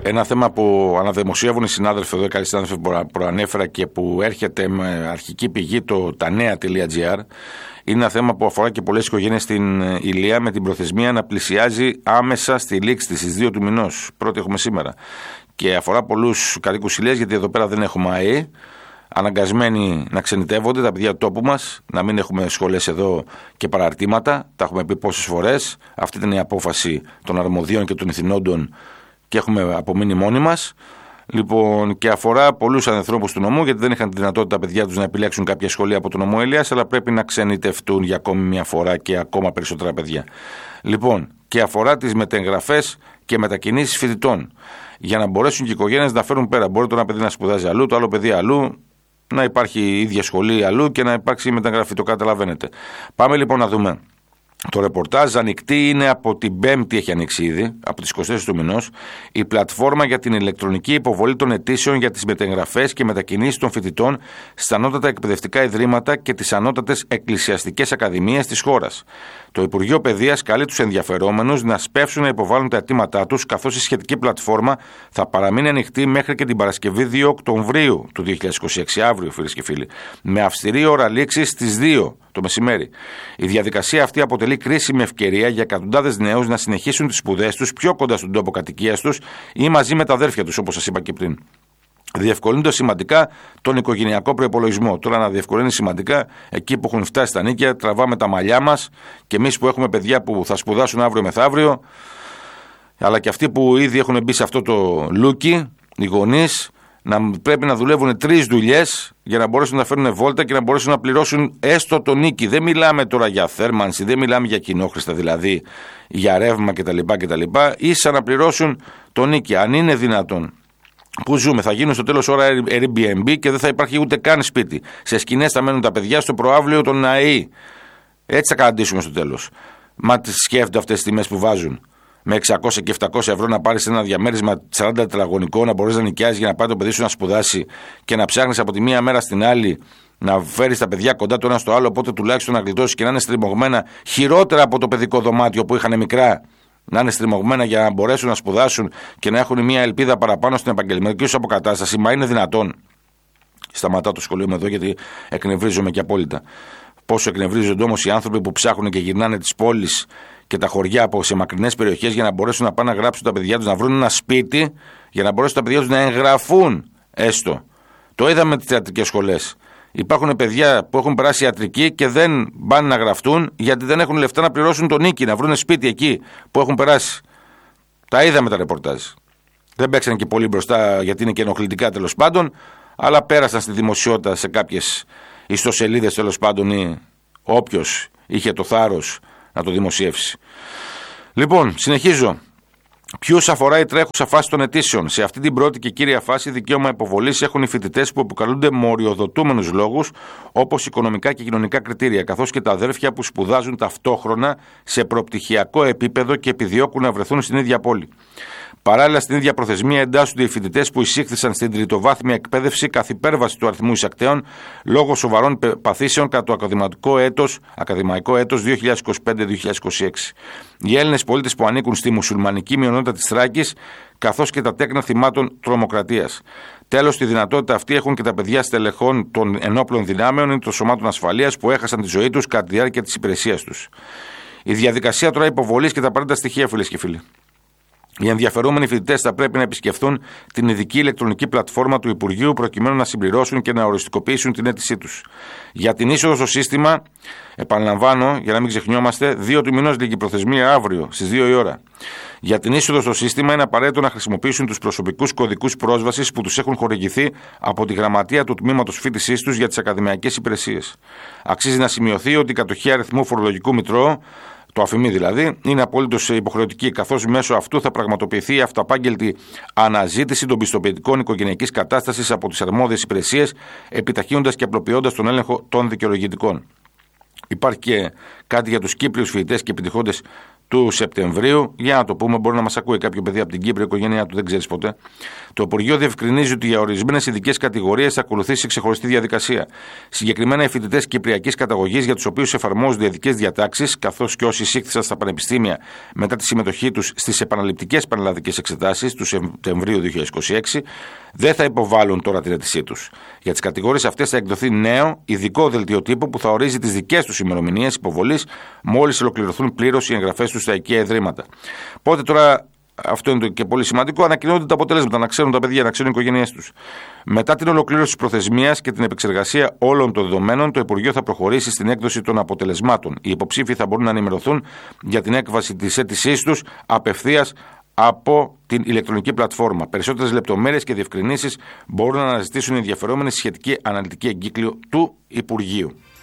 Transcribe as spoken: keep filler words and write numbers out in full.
Ένα θέμα που αναδημοσιεύουν οι συνάδελφοι εδώ, οι καλοί συνάδελφοι που προανέφερα και που έρχεται με αρχική πηγή το τανέα τελεία τζι άρ, είναι ένα θέμα που αφορά και πολλές οικογένειες στην Ηλία, με την προθεσμία να πλησιάζει άμεσα στη λήξη της, στις δύο του μηνός. Πρώτη έχουμε σήμερα. Και αφορά πολλούς κατοίκους Ηλίας, γιατί εδώ πέρα δεν έχουμε ΑΕ. Αναγκασμένοι να ξενιτεύονται τα παιδιά του τόπου μας, να μην έχουμε σχολές εδώ και παραρτήματα. Τα έχουμε πει πόσες φορές. Αυτή ήταν η απόφαση των αρμοδίων και των ηθινόντων και έχουμε απομείνει μόνοι μας. Λοιπόν, και αφορά πολλούς ανθρώπους του νομού, γιατί δεν είχαν τη δυνατότητα τα παιδιά τους να επιλέξουν κάποια σχολεία από το νομό Ηλίας, αλλά πρέπει να ξενιτευτούν για ακόμη μια φορά και ακόμα περισσότερα παιδιά. Λοιπόν, και αφορά τις μετεγγραφές και μετακινήσεις φοιτητών. Για να μπορέσουν και οι οικογένειες να φέρουν πέρα. Μπορεί το ένα παιδί να σπουδάζει αλλού, το άλλο παιδί αλλού, να υπάρχει η ίδια σχολή αλλού και να υπάρξει μεταγραφή. Το καταλαβαίνετε. Πάμε λοιπόν να δούμε. Το ρεπορτάζ ανοιχτή είναι από την Πέμπτη, έχει ανοίξει ήδη, από τις είκοσι τέσσερις του μηνός, η πλατφόρμα για την ηλεκτρονική υποβολή των αιτήσεων για τις μετεγγραφές και μετακινήσεις των φοιτητών στα ανώτατα εκπαιδευτικά ιδρύματα και τις ανώτατες εκκλησιαστικές ακαδημίες της χώρας. Το Υπουργείο Παιδείας καλεί τους ενδιαφερόμενους να σπεύσουν να υποβάλουν τα αιτήματά τους, καθώς η σχετική πλατφόρμα θα παραμείνει ανοιχτή μέχρι και την Παρασκευή δύο Οκτωβρίου του δύο χιλιάδες είκοσι έξι, αύριο φίλες και φίλοι, με αυστηρή ώρα λήξης στις δύο το μεσημέρι. Η διαδικασία αυτή αποτελεί κρίσιμη ευκαιρία για εκατοντάδες νέους να συνεχίσουν τις σπουδές τους πιο κοντά στον τόπο κατοικίας τους ή μαζί με τα αδέρφια τους, όπως σας είπα και πριν. Διευκολύνοντας σημαντικά τον οικογενειακό προϋπολογισμό. Τώρα, να διευκολύνει σημαντικά εκεί που έχουν φτάσει τα νίκια, τραβάμε τα μαλλιά μας και εμείς που έχουμε παιδιά που θα σπουδάσουν αύριο μεθαύριο, αλλά και αυτοί που ήδη έχουν μπει σε αυτό το λούκι, οι γονείς, να πρέπει να δουλεύουν τρεις δουλειές για να μπορέσουν να φέρουν βόλτα και να μπορέσουν να πληρώσουν έστω το νίκη. Δεν μιλάμε τώρα για θέρμανση, δεν μιλάμε για κοινόχρηστα, δηλαδή για ρεύμα κτλ. κτλ. Ίσα να πληρώσουν το νίκη, αν είναι δυνατόν. Πού ζούμε, θα γίνουν στο τέλος ώρα Airbnb και δεν θα υπάρχει ούτε καν σπίτι. Σε σκηνές θα μένουν τα παιδιά στο προαύλιο των ΑΕΗ. Έτσι θα καταντήσουμε στο τέλος. Μα τις σκέφτονται αυτές τις τιμές που βάζουν. Με εξακόσια και επτακόσια ευρώ να πάρεις ένα διαμέρισμα σαράντα τετραγωνικό, να μπορείς να νοικιάσεις για να πάει το παιδί σου να σπουδάσει και να ψάχνεις από τη μία μέρα στην άλλη να φέρεις τα παιδιά κοντά το ένα στο άλλο, οπότε τουλάχιστον να γλιτώσεις και να είναι στριμωγμένα χειρότερα από το παιδικό δωμάτιο που είχαν μικρά. Να είναι στριμωγμένα για να μπορέσουν να σπουδάσουν και να έχουν μια ελπίδα παραπάνω στην επαγγελματική τους αποκατάσταση. Μα είναι δυνατόν? Σταματάω το σχολείο μου εδώ, γιατί εκνευρίζομαι και απόλυτα. Πόσο εκνευρίζονται όμως οι άνθρωποι που ψάχνουν και γυρνάνε τις πόλεις και τα χωριά από σε μακρινές περιοχές για να μπορέσουν να πάνε να γράψουν τα παιδιά τους, να βρουν ένα σπίτι, για να μπορέσουν τα παιδιά τους να εγγραφούν έστω. Το είδαμε με τις ιατρικές σχολές. Υπάρχουν παιδιά που έχουν περάσει ιατρική και δεν πάνε να γραφτούν γιατί δεν έχουν λεφτά να πληρώσουν τον νίκη, να βρουν σπίτι εκεί που έχουν περάσει. Τα είδαμε τα ρεπορτάζ. Δεν παίξαν και πολύ μπροστά γιατί είναι και ενοχλητικά τέλος πάντων, αλλά πέρασαν στη δημοσιότητα σε κάποιες ιστοσελίδες τέλος πάντων ή όποιος είχε το θάρρος να το δημοσιεύσει. Λοιπόν, συνεχίζω. Ποιους αφορά η τρέχουσα φάση των αιτήσεων? Σε αυτή την πρώτη και κύρια φάση, δικαίωμα υποβολής έχουν οι φοιτητές που αποκαλούνται μοριοδοτούμενους λόγους, όπως οικονομικά και κοινωνικά κριτήρια, καθώς και τα αδέρφια που σπουδάζουν ταυτόχρονα σε προπτυχιακό επίπεδο και επιδιώκουν να βρεθούν στην ίδια πόλη. Παράλληλα, στην ίδια προθεσμία εντάσσονται οι φοιτητές που εισήχθησαν στην τριτοβάθμια εκπαίδευση καθ' υπέρβαση του αριθμού εισακτέων λόγω σοβαρών παθήσεων κατά το ακαδημαϊκό έτος, ακαδημαϊκό έτος δύο χιλιάδες είκοσι πέντε δύο χιλιάδες είκοσι έξι. Οι Έλληνες πολίτες που ανήκουν στη μουσουλμανική μειονότητα της Θράκης, καθώς και τα τέκνα θυμάτων τρομοκρατίας. Τέλος, τη δυνατότητα αυτή έχουν και τα παιδιά στελεχών των ενόπλων δυνάμεων ή των σωμάτων ασφαλείας που έχασαν τη ζωή τους κατά τη διάρκεια της υπηρεσίας τους. Η διαδικασία τώρα υποβολής και τα απαραίτητα στοιχεία, φίλες και φίλοι. Οι ενδιαφερόμενοι φοιτητές θα πρέπει να επισκεφθούν την ειδική ηλεκτρονική πλατφόρμα του Υπουργείου προκειμένου να συμπληρώσουν και να οριστικοποιήσουν την αίτησή τους. Για την είσοδο στο σύστημα, επαναλαμβάνω για να μην ξεχνιόμαστε, δύο του μηνός λίγη προθεσμία αύριο στις δύο η ώρα. Για την είσοδο στο σύστημα είναι απαραίτητο να χρησιμοποιήσουν τους προσωπικούς κωδικούς πρόσβασης που τους έχουν χορηγηθεί από τη γραμματεία του τμήματος φοιτησής τους για τις ακαδημαϊκές υπηρεσίες. Αξίζει να σημειωθεί ότι η κατοχή αριθμού φορολογικού μητρώου, το αφημί δηλαδή, είναι απολύτως υποχρεωτική, καθώς μέσω αυτού θα πραγματοποιηθεί η αυταπάγγελτη αναζήτηση των πιστοποιητικών οικογενειακής κατάστασης από τις αρμόδιες υπηρεσίες, επιταχύνοντας και απλοποιώντας τον έλεγχο των δικαιολογητικών. Υπάρχει και κάτι για τους Κύπριους φοιτητές και επιτυχώντες του Σεπτεμβρίου. Για να το πούμε, μπορεί να μας ακούει κάποιο παιδί από την Κύπρο, η οικογένειά του δεν ξέρει ποτέ. Το Υπουργείο διευκρινίζει ότι για ορισμένες ειδικές κατηγορίες θα ακολουθήσει ξεχωριστή διαδικασία. Συγκεκριμένα, οι φοιτητές κυπριακής καταγωγής, για τους οποίους εφαρμόζονται ειδικές διατάξεις, καθώς και όσοι εισήχθησαν στα πανεπιστήμια μετά τη συμμετοχή τους στις επαναληπτικές πανελλαδικές εξετάσεις του Σεπτεμβρίου δύο χιλιάδες είκοσι έξι, δεν θα υποβάλουν τώρα την αίτησή τους. Για τις κατηγορίες αυτές θα εκδοθεί νέο ειδικό δελτίο τύπου που θα ορίζει τις δικές τους ημερομηνίες υποβολής μόλις ολοκληρωθούν πλήρως οι εγγραφές τους στα οικεία ιδρύματα. Πότε τώρα. Αυτό είναι και πολύ σημαντικό. Ανακοινώνονται τα αποτελέσματα, να ξέρουν τα παιδιά, να ξέρουν οι οικογένειές τους. Μετά την ολοκλήρωση της προθεσμίας και την επεξεργασία όλων των δεδομένων, το Υπουργείο θα προχωρήσει στην έκδοση των αποτελεσμάτων. Οι υποψήφοι θα μπορούν να ενημερωθούν για την έκβαση της αίτησής τους απευθείας από την ηλεκτρονική πλατφόρμα. Περισσότερες λεπτομέρειες και διευκρινήσεις μπορούν να αναζητήσουν οι ενδιαφερόμενοι στη σχετική αναλυτική εγκύκλιο του Υπουργείου.